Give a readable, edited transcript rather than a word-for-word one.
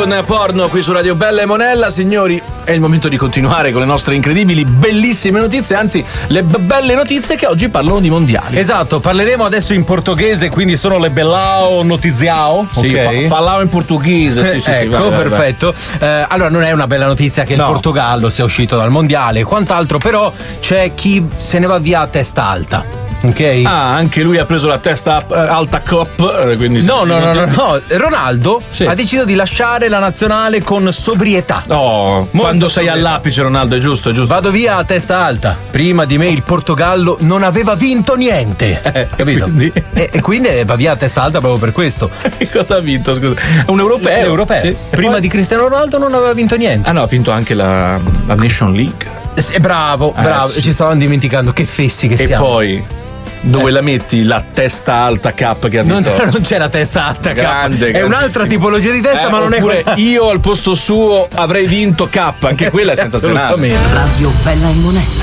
con Porno qui su Radio Bella e Monella. Signori, è il momento di continuare con le nostre incredibili, bellissime notizie, anzi le belle notizie che oggi parlano di mondiali. Esatto, parleremo adesso in portoghese, quindi sono le bellao notiziao. Sì, ok? Fallao in portoghese. Sì, ecco, vai. perfetto. Allora, non è una bella notizia che il Portogallo sia uscito dal mondiale e quant'altro, però c'è chi se ne va via a testa alta. Ok? Ah, anche lui ha preso la testa alta cop, quindi no. Ronaldo ha deciso di lasciare la nazionale con sobrietà. Quando sei all'apice, Ronaldo, è giusto. Vado via a testa alta. Prima di me il Portogallo non aveva vinto niente. Capito? Quindi? E quindi va via a testa alta proprio per questo. Cosa ha vinto? Scusa. Un europeo. L'europeo. Sì. Prima di Cristiano Ronaldo non aveva vinto niente. Ah no, ha vinto anche la Nation League. Bravo. Sì. Ci stavamo dimenticando, che fessi che siamo. E poi dove la metti la testa alta Cup che ha vinto? Non c'è la testa alta grande, Cup. È un'altra tipologia di testa, ma non è quella. Io al posto suo avrei vinto Cup, anche quella è sensazionale. Radio Bella e Monella.